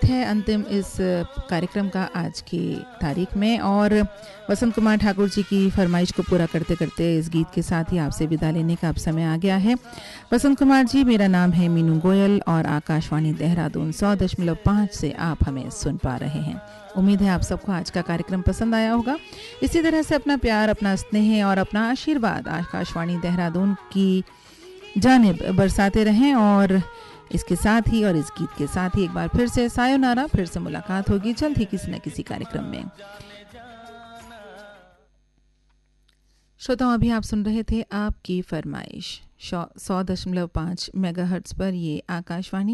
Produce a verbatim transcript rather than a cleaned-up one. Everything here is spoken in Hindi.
है अंतिम इस कार्यक्रम का आज की तारीख में, और वसंत कुमार ठाकुर जी की फरमाइश को पूरा करते करते इस गीत के साथ ही आपसे विदा लेने का अब समय आ गया है। वसंत कुमार जी, मेरा नाम है मीनू गोयल और आकाशवाणी देहरादून सौ दशमलव पाँच से आप हमें सुन पा रहे हैं। उम्मीद है आप सबको आज का कार्यक्रम पसंद आया होगा। इसी तरह से अपना प्यार, अपना स्नेह और अपना आशीर्वाद आकाशवाणी देहरादून की जानिब बरसाते रहें। और इसके साथ ही और इस गीत के साथ ही एक बार फिर से सायोनारा, फिर से मुलाकात होगी जल्द ही किसी न किसी कार्यक्रम में। श्रोताओं, अभी आप सुन रहे थे आपकी फरमाइश सौ दशमलव पाँच मेगाहर्ट्ज पर। ये आकाशवाणी